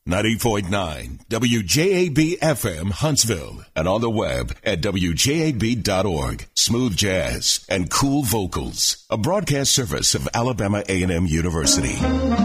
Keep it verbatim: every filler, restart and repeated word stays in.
ninety point nine W J A B F M Huntsville and on the web at W J A B dot org. Smooth jazz and cool vocals. A broadcast service of Alabama A and M University.